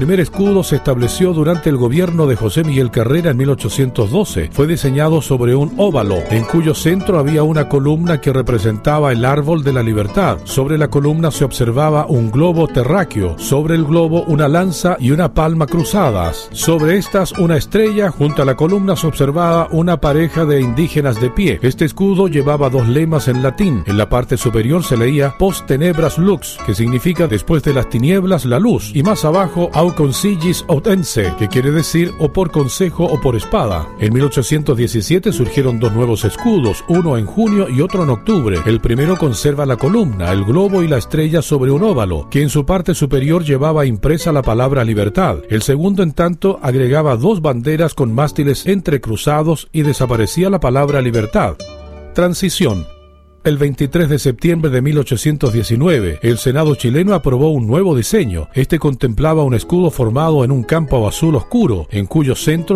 El primer escudo se estableció durante el gobierno de José Miguel Carrera en 1812. Fue diseñado sobre un óvalo, en cuyo centro había una columna que representaba el árbol de la libertad. Sobre la columna se observaba un globo terráqueo, sobre el globo una lanza y una palma cruzadas. Sobre estas una estrella, junto a la columna se observaba una pareja de indígenas de pie. Este escudo llevaba dos lemas en latín. En la parte superior se leía post tenebras lux, que significa después de las tinieblas la luz, y más abajo consigis aut ense, que quiere decir o por consejo o por espada. En 1817 surgieron dos nuevos escudos, uno en junio y otro en octubre. El primero conserva la columna, el globo y la estrella sobre un óvalo, que en su parte superior llevaba impresa la palabra libertad. El segundo, en tanto, agregaba dos banderas con mástiles entrecruzados y desaparecía la palabra libertad. Transición. El 23 de septiembre de 1819, el Senado chileno aprobó un nuevo diseño. Este contemplaba un escudo formado en un campo azul oscuro, en cuyo centro